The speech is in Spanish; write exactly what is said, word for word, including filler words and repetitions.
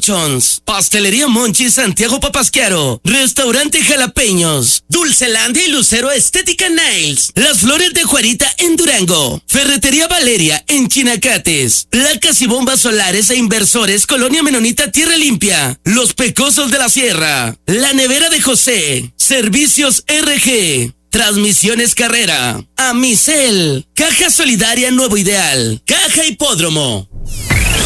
Colchons, Pastelería Monchi Santiago Papasquiaro, Restaurante Jalapeños, Dulcelandia y Lucero Estética Nails, Las Flores de Juarita en Durango, Ferretería Valeria en Chinacates, Placas y Bombas Solares e Inversores Colonia Menonita Tierra Limpia, Los Pecosos de la Sierra, La Nevera de José, Servicios R G, Transmisiones Carrera, Amicel, Caja Solidaria Nuevo Ideal, Caja Hipódromo.